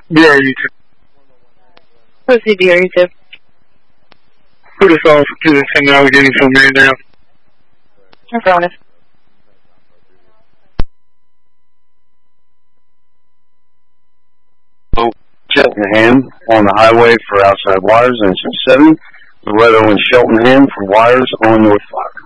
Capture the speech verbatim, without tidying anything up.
B R U two. Pussy B R U two. Put us off to the ten Allegheny from man down. Affirmative. Cheltenham on the highway for outside wires, engine seven. Loretto and Cheltenham for wires on North Fire.